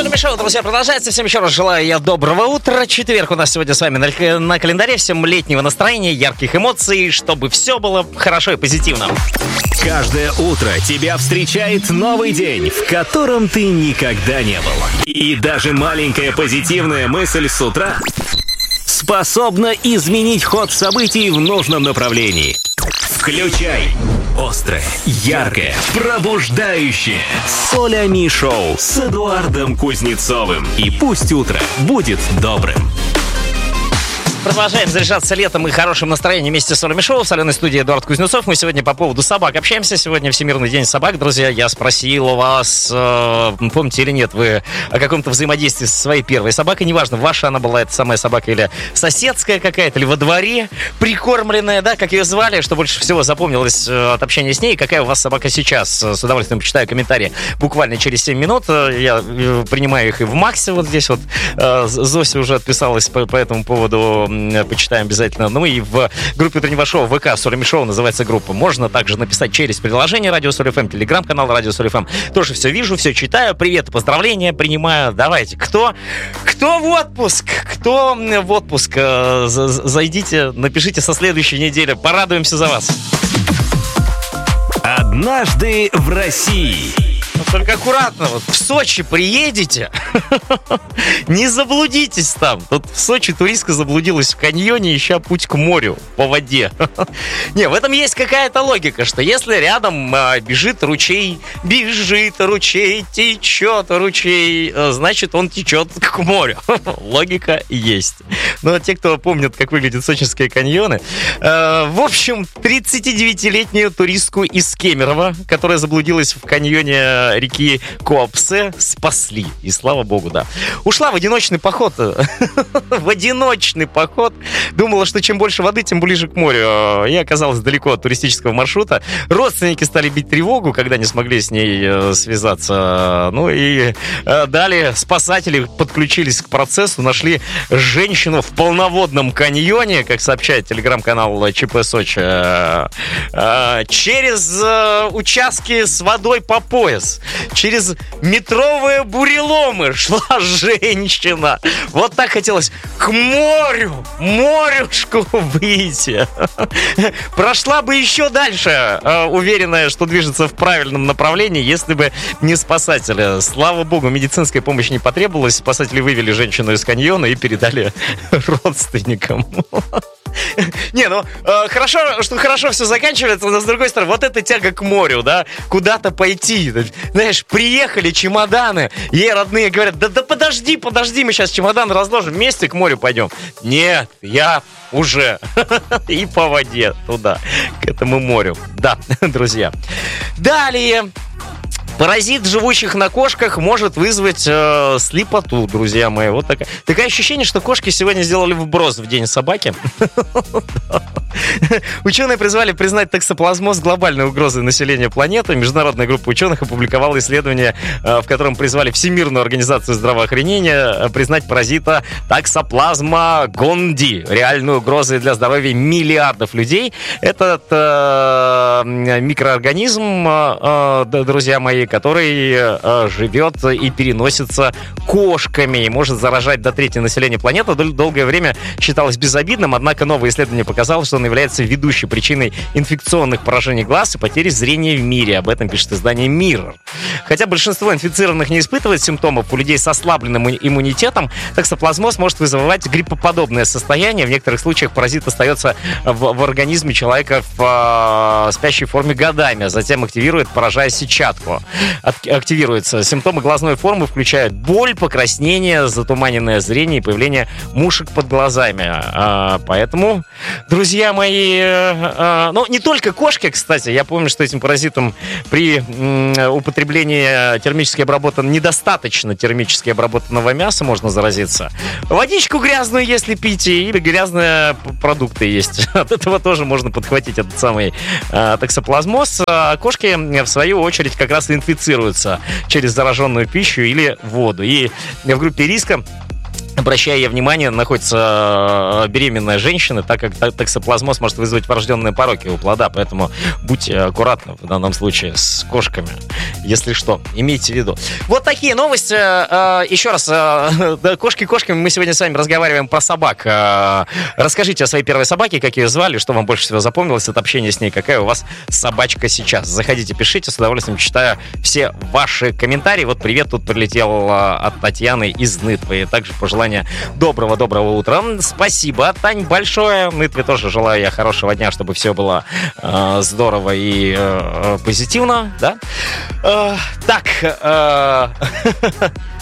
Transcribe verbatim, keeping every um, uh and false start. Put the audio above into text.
Соль Шоу, друзья, продолжается. Всем еще раз желаю я доброго утра. Четверг у нас сегодня с вами на, на календаре. Всем летнего настроения, ярких эмоций, чтобы все было хорошо и позитивно. Каждое утро тебя встречает новый день, в котором ты никогда не был. И даже маленькая позитивная мысль с утра способна изменить ход событий в нужном направлении. Включай острое, яркое, пробуждающее Солями Шоу с Эдуардом Кузнецовым. И пусть утро будет добрым. Продолжаем заряжаться летом и хорошим настроением вместе с Солями Шоу. В соленой студии Эдуард Кузнецов. Мы сегодня по поводу собак общаемся. Сегодня Всемирный день собак, друзья. Я спросил у вас, э, помните или нет, вы о каком-то взаимодействии со своей первой собакой. Неважно, ваша она была, эта самая собака, или соседская какая-то, или во дворе прикормленная, да, как ее звали, что больше всего запомнилось э, от общения с ней. Какая у вас собака сейчас? С удовольствием почитаю комментарии буквально через семь минут. Я э, принимаю их и в Максе вот здесь вот. Э, Зося уже отписалась по, по этому поводу. Почитаем обязательно. Ну и в группе утреннего шоу ВК Солями Шоу называется группа. Можно также написать через приложение Радио Соль эф эм, телеграм-канал Радио Соль эф эм. Тоже все вижу, все читаю. Привет и поздравления принимаю. Давайте. Кто, кто в отпуск? Кто в отпуск? Зайдите, напишите со следующей недели. Порадуемся за вас. Однажды в России. Только аккуратно, вот в Сочи приедете, не заблудитесь там. Тут в Сочи туристка заблудилась в каньоне, ища путь к морю по воде. Не, в этом есть какая-то логика, что если рядом а, бежит ручей, бежит ручей, течет ручей, значит он течет к морю. Логика есть. Но те, кто помнят, как выглядят сочинские каньоны, э, в общем, тридцатидевятилетнюю туристку из Кемерово, которая заблудилась в каньоне реки Коапсе, спасли. И слава богу, да. Ушла в одиночный поход. В одиночный поход. Думала, что чем больше воды, тем ближе к морю. И оказалась далеко от туристического маршрута. Родственники стали бить тревогу, когда не смогли с ней связаться. Ну и далее спасатели подключились к процессу, нашли женщину в полноводном каньоне, как сообщает телеграм-канал ЧП Сочи, через участки с водой по пояс. Через метровые буреломы шла женщина. Вот так хотелось к морю, морюшку выйти. Прошла бы еще дальше, уверенная, что движется в правильном направлении, если бы не спасатели. Слава богу, медицинская помощь не потребовалась. Спасатели вывели женщину из каньона и передали родственникам. Не, ну, э, хорошо, что хорошо все заканчивается, но с другой стороны, вот эта тяга к морю, да, куда-то пойти, знаешь, приехали чемоданы, ей родные говорят, да, да подожди, подожди, мы сейчас чемоданы разложим, вместе к морю пойдем. Нет, я уже и по воде туда, к этому морю. Да, друзья. Далее. Паразит, живущих на кошках, может вызвать э, слепоту, друзья мои. Вот такая. Такое ощущение, что кошки сегодня сделали вброс в День собаки. Ученые призвали признать токсоплазмоз глобальной угрозой населения планеты. Международная группа ученых опубликовала исследование, в котором призвали Всемирную организацию здравоохранения признать паразита токсоплазма гонди реальной угрозой для здоровья миллиардов людей. Этот э, микроорганизм, э, друзья мои, который э, живет и переносится кошками и может заражать до трети населения планеты. Долгое время считалось безобидным, однако новое исследование показало, что он является ведущей причиной инфекционных поражений глаз и потери зрения в мире. Об этом пишет издание Mirror. Хотя большинство инфицированных не испытывает симптомов, у людей с ослабленным иммунитетом токсоплазмоз может вызывать гриппоподобное состояние. В некоторых случаях паразит остается в, в организме человека в э, спящей форме годами, а затем активирует, поражая сетчатку. Активируются. Симптомы глазной формы включают боль, покраснение, затуманенное зрение и появление мушек под глазами. А, поэтому, друзья мои, а, ну, не только кошки, кстати, я помню, что этим паразитом при м, употреблении термически обработанного, недостаточно термически обработанного мяса можно заразиться. Водичку грязную, если пить, или грязные продукты есть. От этого тоже можно подхватить этот самый а, токсоплазмоз. А кошки, в свою очередь, как раз инфицируются через зараженную пищу или воду. И в группе риска обращая я внимание, находится беременная женщина, так как токсоплазмоз может вызвать врожденные пороки у плода, поэтому будьте аккуратны в данном случае с кошками, если что, имейте в виду. Вот такие новости. Еще раз, кошки кошками, мы сегодня с вами разговариваем про собак. Расскажите о своей первой собаке, как ее звали, что вам больше всего запомнилось от общения с ней, какая у вас собачка сейчас. Заходите, пишите, с удовольствием читаю все ваши комментарии. Вот привет тут прилетел от Татьяны из Нытвы. Также пожелания доброго-доброго утра. Спасибо, Тань, большое. Нытве тоже желаю я хорошего дня, чтобы все было э, здорово и э, позитивно, да? Э, так, э,